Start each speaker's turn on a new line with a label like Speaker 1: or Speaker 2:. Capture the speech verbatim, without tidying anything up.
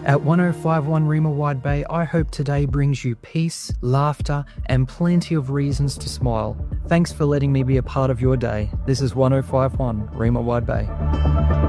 Speaker 1: At one oh five one Reema Wide Bay, I hope today brings you peace, laughter, and plenty of reasons to smile. Thanks for letting me be a part of your day. This is one oh five one Reema Wide Bay.